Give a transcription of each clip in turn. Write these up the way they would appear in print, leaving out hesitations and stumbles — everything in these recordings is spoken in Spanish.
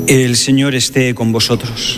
El Señor esté con vosotros.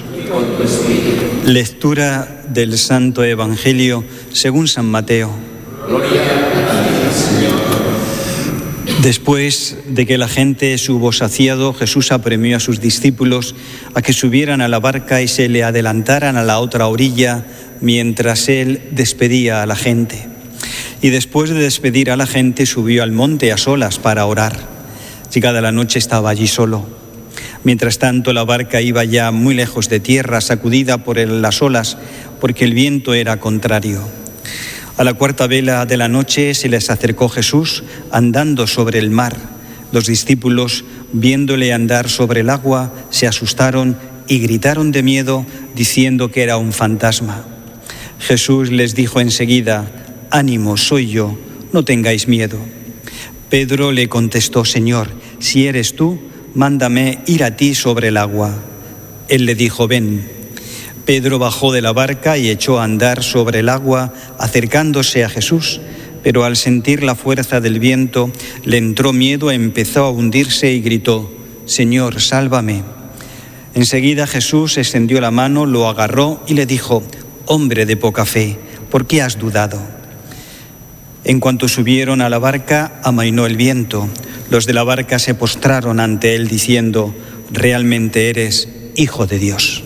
Lectura del Santo Evangelio según San Mateo. Gloria a ti, Señor. Después de que la gente se hubo saciado, Jesús apremió a sus discípulos a que subieran a la barca y se le adelantaran a la otra orilla mientras él despedía a la gente. Y después de despedir a la gente, subió al monte a solas para orar. Llegada la noche estaba allí solo. Mientras tanto, la barca iba ya muy lejos de tierra, sacudida por las olas, porque el viento era contrario. A la cuarta vela de la noche se les acercó Jesús andando sobre el mar. Los discípulos, viéndole andar sobre el agua, se asustaron y gritaron de miedo, diciendo que era un fantasma. Jesús les dijo enseguida: «Ánimo, soy yo, no tengáis miedo». Pedro le contestó: «Señor, si eres tú, mándame ir a ti sobre el agua». Él le dijo: «Ven». Pedro bajó de la barca y echó a andar sobre el agua, acercándose a Jesús, pero al sentir la fuerza del viento le entró miedo, empezó a hundirse y gritó: «Señor, sálvame». Enseguida Jesús extendió la mano, lo agarró y le dijo: «Hombre de poca fe, ¿por qué has dudado?». En cuanto subieron a la barca, amainó el viento. Los de la barca se postraron ante él diciendo: «Realmente eres Hijo de Dios».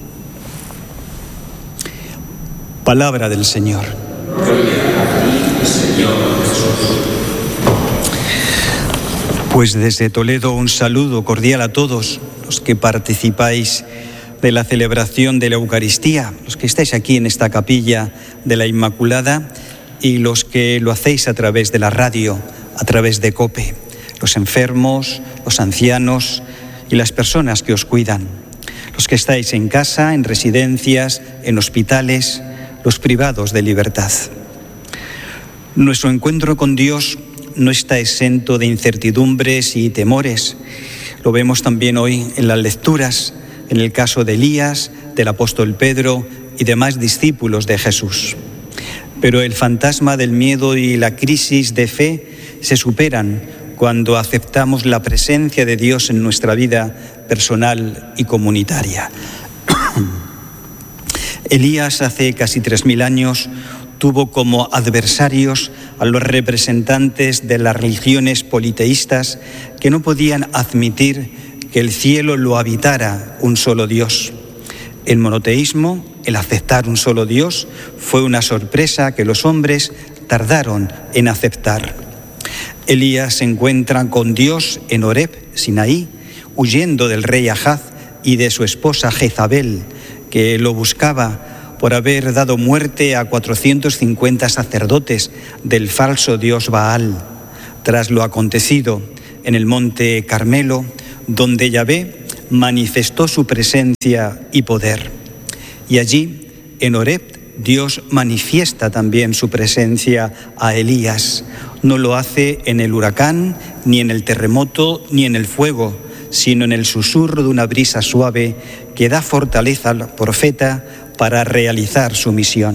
Palabra del Señor. Gloria a ti, Señor Jesús. Pues desde Toledo un saludo cordial a todos los que participáis de la celebración de la Eucaristía, los que estáis aquí en esta capilla de la Inmaculada y los que lo hacéis a través de la radio, a través de COPE, los enfermos, los ancianos y las personas que os cuidan, los que estáis en casa, en residencias, en hospitales, los privados de libertad. Nuestro encuentro con Dios no está exento de incertidumbres y temores. Lo vemos también hoy en las lecturas, en el caso de Elías, del apóstol Pedro y demás discípulos de Jesús. Pero el fantasma del miedo y la crisis de fe se superan cuando aceptamos la presencia de Dios en nuestra vida personal y comunitaria. Elías, hace casi 3000 años, tuvo como adversarios a los representantes de las religiones politeístas que no podían admitir que el cielo lo habitara un solo Dios. El monoteísmo, el aceptar un solo Dios, fue una sorpresa que los hombres tardaron en aceptar. Elías se encuentra con Dios en Horeb, Sinaí, huyendo del rey Ahaz y de su esposa Jezabel, que lo buscaba por haber dado muerte a 450 sacerdotes del falso dios Baal. Tras lo acontecido en el monte Carmelo, donde Yahvé manifestó su presencia y poder. Y allí, en Horeb, Dios manifiesta también su presencia a Elías. No lo hace en el huracán, ni en el terremoto, ni en el fuego, sino en el susurro de una brisa suave que da fortaleza al profeta para realizar su misión.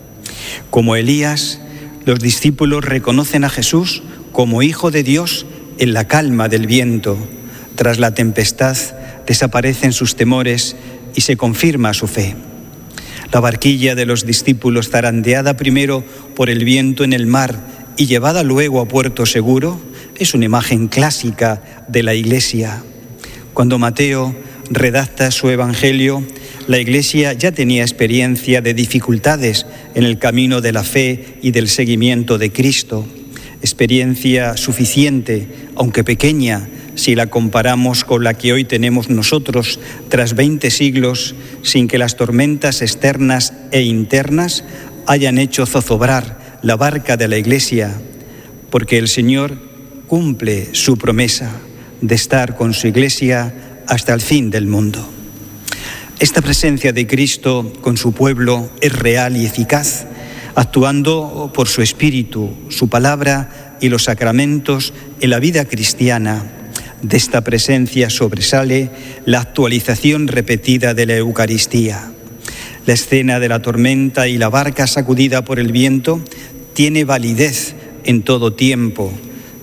Como Elías, los discípulos reconocen a Jesús como Hijo de Dios en la calma del viento. Tras la tempestad desaparecen sus temores y se confirma su fe. La barquilla de los discípulos, zarandeada primero por el viento en el mar y llevada luego a puerto seguro, es una imagen clásica de la Iglesia. Cuando Mateo redacta su Evangelio, la Iglesia ya tenía experiencia de dificultades en el camino de la fe y del seguimiento de Cristo. Experiencia suficiente, aunque pequeña, si la comparamos con la que hoy tenemos nosotros tras 20 siglos, sin que las tormentas externas e internas hayan hecho zozobrar la barca de la Iglesia, porque el Señor cumple su promesa de estar con su Iglesia hasta el fin del mundo. Esta presencia de Cristo con su pueblo es real y eficaz, actuando por su Espíritu, su palabra y los sacramentos en la vida cristiana. De esta presencia sobresale la actualización repetida de la Eucaristía. La escena de la tormenta y la barca sacudida por el viento tiene validez en todo tiempo.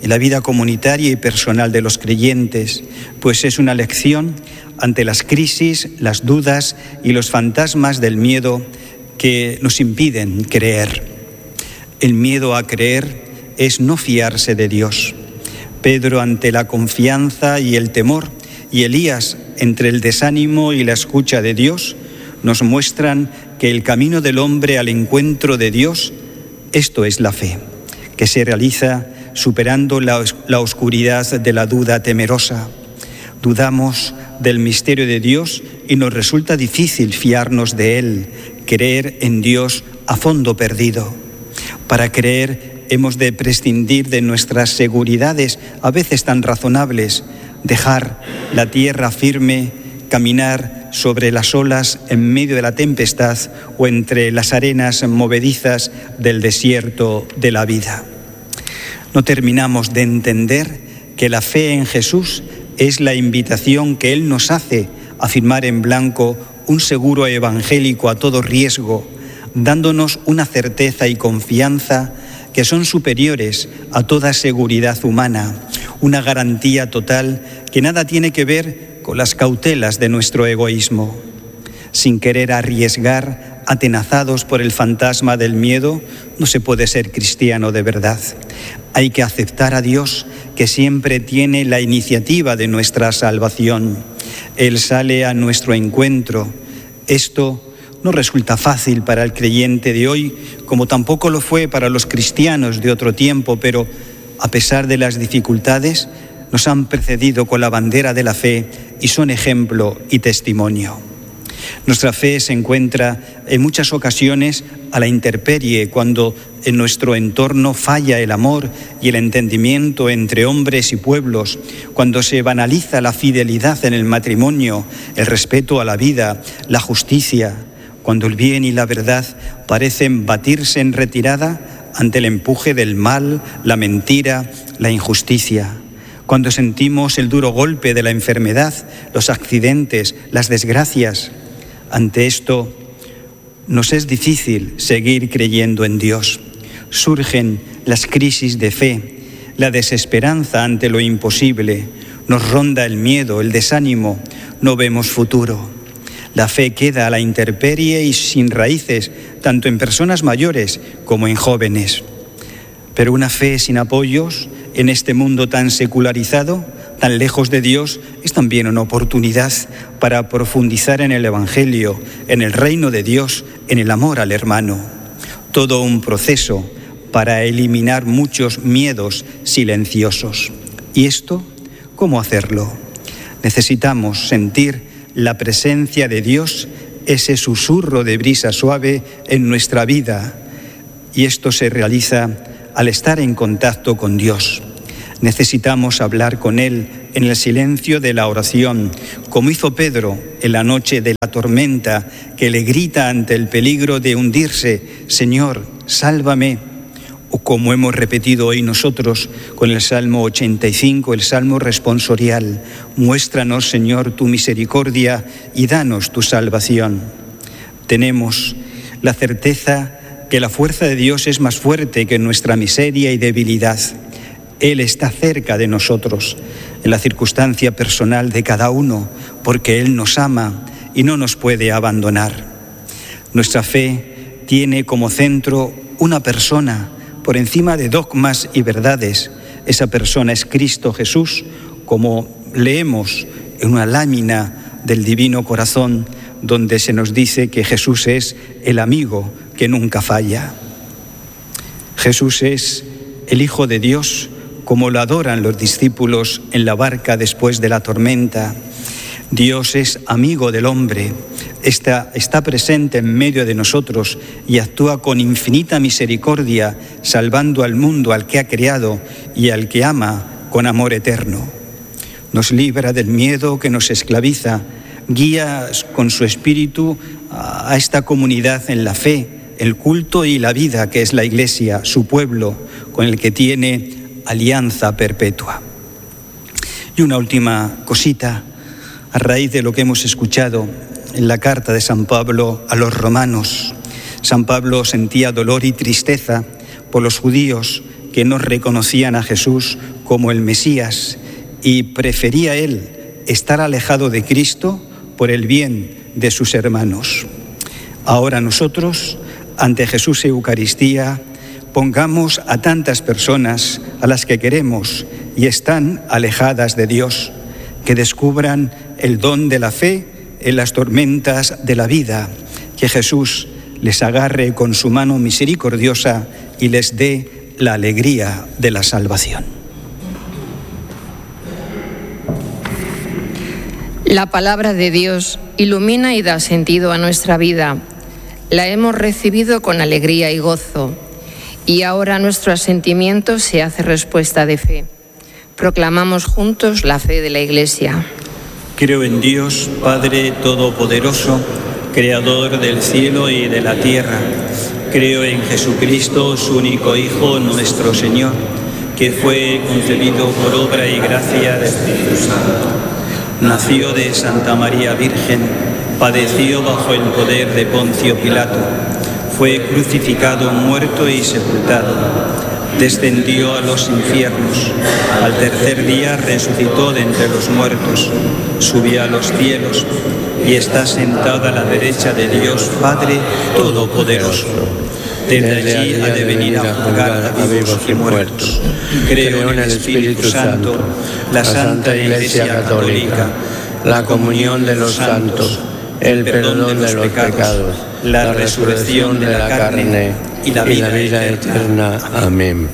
en la vida comunitaria y personal de los creyentes, pues es una lección ante las crisis, las dudas y los fantasmas del miedo que nos impiden creer. El miedo a creer es no fiarse de Dios. Pedro ante la confianza y el temor, y Elías entre el desánimo y la escucha de Dios, nos muestran que el camino del hombre al encuentro de Dios, esto es la fe, que se realiza superando la oscuridad de la duda temerosa. Dudamos del misterio de Dios y nos resulta difícil fiarnos de Él, creer en Dios a fondo perdido. Para creer hemos de prescindir de nuestras seguridades, a veces tan razonables, dejar la tierra firme, caminar sobre las olas en medio de la tempestad o entre las arenas movedizas del desierto de la vida. No terminamos de entender que la fe en Jesús es la invitación que Él nos hace a firmar en blanco un seguro evangélico a todo riesgo, dándonos una certeza y confianza que son superiores a toda seguridad humana, una garantía total que nada tiene que ver con las cautelas de nuestro egoísmo. Sin querer arriesgar, atenazados por el fantasma del miedo, no se puede ser cristiano de verdad. Hay que aceptar a Dios, que siempre tiene la iniciativa de nuestra salvación. Él sale a nuestro encuentro. Esto no resulta fácil para el creyente de hoy, como tampoco lo fue para los cristianos de otro tiempo, pero a pesar de las dificultades, nos han precedido con la bandera de la fe y son ejemplo y testimonio. Nuestra fe se encuentra en muchas ocasiones a la intemperie, cuando en nuestro entorno falla el amor y el entendimiento entre hombres y pueblos, cuando se banaliza la fidelidad en el matrimonio, el respeto a la vida, la justicia, cuando el bien y la verdad parecen batirse en retirada ante el empuje del mal, la mentira, la injusticia. Cuando sentimos el duro golpe de la enfermedad, los accidentes, las desgracias. Ante esto, nos es difícil seguir creyendo en Dios. Surgen las crisis de fe, la desesperanza ante lo imposible, nos ronda el miedo, el desánimo, no vemos futuro. La fe queda a la intemperie y sin raíces, tanto en personas mayores como en jóvenes. Pero una fe sin apoyos, en este mundo tan secularizado, tan lejos de Dios, es también una oportunidad para profundizar en el Evangelio, en el reino de Dios, en el amor al hermano. Todo un proceso para eliminar muchos miedos silenciosos. ¿Y esto? ¿Cómo hacerlo? Necesitamos sentir la presencia de Dios, ese susurro de brisa suave en nuestra vida. Y esto se realiza al estar en contacto con Dios. Necesitamos hablar con Él en el silencio de la oración, como hizo Pedro en la noche de la tormenta, que le grita ante el peligro de hundirse: Señor, sálvame. O como hemos repetido hoy nosotros con el Salmo 85, el Salmo responsorial: muéstranos, Señor, tu misericordia y danos tu salvación. Tenemos la certeza que la fuerza de Dios es más fuerte que nuestra miseria y debilidad. Él está cerca de nosotros, en la circunstancia personal de cada uno, porque Él nos ama y no nos puede abandonar. Nuestra fe tiene como centro una persona, por encima de dogmas y verdades. Esa persona es Cristo Jesús, como leemos en una lámina del Divino Corazón, donde se nos dice que Jesús es el amigo que nunca falla. Jesús es el Hijo de Dios, como lo adoran los discípulos en la barca después de la tormenta. Dios es amigo del hombre, está presente en medio de nosotros y actúa con infinita misericordia, salvando al mundo, al que ha creado y al que ama con amor eterno. Nos libra del miedo que nos esclaviza, guía con su espíritu a esta comunidad en la fe, el culto y la vida que es la Iglesia, su pueblo, con el que tiene alianza perpetua. Y una última cosita, a raíz de lo que hemos escuchado en la carta de San Pablo a los romanos. San Pablo sentía dolor y tristeza por los judíos que no reconocían a Jesús como el Mesías y prefería él estar alejado de Cristo por el bien de sus hermanos. Ahora nosotros, ante Jesús Eucaristía, pongamos a tantas personas a las que queremos y están alejadas de Dios, que descubran el don de la fe en las tormentas de la vida, que Jesús les agarre con su mano misericordiosa y les dé la alegría de la salvación. La palabra de Dios ilumina y da sentido a nuestra vida. La hemos recibido con alegría y gozo, y ahora nuestro asentimiento se hace respuesta de fe. Proclamamos juntos la fe de la Iglesia. Creo en Dios, Padre Todopoderoso, Creador del cielo y de la tierra. Creo en Jesucristo, su único Hijo, nuestro Señor, que fue concebido por obra y gracia del Espíritu Santo. Nació de Santa María Virgen, padeció bajo el poder de Poncio Pilato, fue crucificado, muerto y sepultado, descendió a los infiernos, al tercer día resucitó de entre los muertos, subió a los cielos y está sentado a la derecha de Dios Padre Todopoderoso. Desde allí ha de venir a juzgar a vivos y muertos. Creo en el Espíritu Santo, la Santa Iglesia Católica, la comunión de los santos, el perdón de los pecados, la resurrección de la carne y la vida eterna. Amén.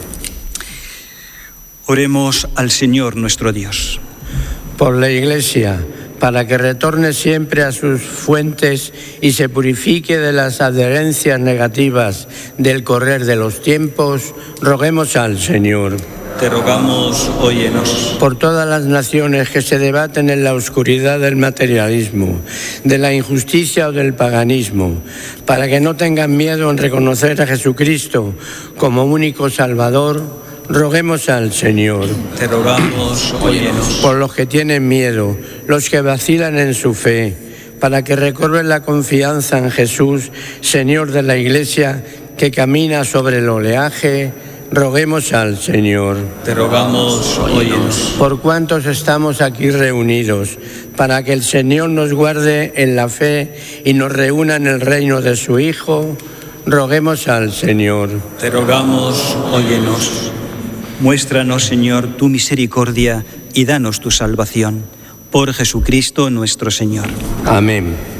Oremos al Señor nuestro Dios. Por la Iglesia, para que retorne siempre a sus fuentes y se purifique de las adherencias negativas del correr de los tiempos, roguemos al Señor. Te rogamos, óyenos. Por todas las naciones que se debaten en la oscuridad del materialismo, de la injusticia o del paganismo, para que no tengan miedo en reconocer a Jesucristo como único Salvador, roguemos al Señor. Te rogamos, óyenos. Por los que tienen miedo, los que vacilan en su fe, para que recobren la confianza en Jesús, Señor de la Iglesia, que camina sobre el oleaje, roguemos al Señor. Te rogamos, óyenos. Por cuantos estamos aquí reunidos, para que el Señor nos guarde en la fe y nos reúna en el reino de su Hijo, roguemos al Señor. Te rogamos, óyenos. Muéstranos, Señor, tu misericordia y danos tu salvación. Por Jesucristo nuestro Señor. Amén.